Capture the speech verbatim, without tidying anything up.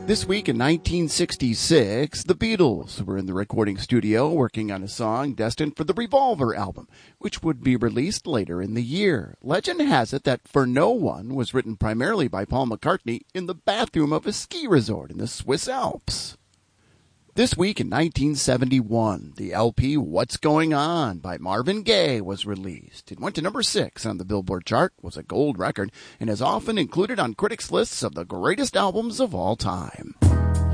This week in nineteen sixty-six, the Beatles were in the recording studio working on a song destined for the Revolver album, which would be released later in the year. Legend has it that For No One was written primarily by Paul McCartney in the bathroom of a ski resort in the Swiss Alps. This week in nineteen seventy-one, the L P What's Going On by Marvin Gaye was released. It went to number six on the Billboard chart, was a gold record, and is often included on critics' lists of the greatest albums of all time.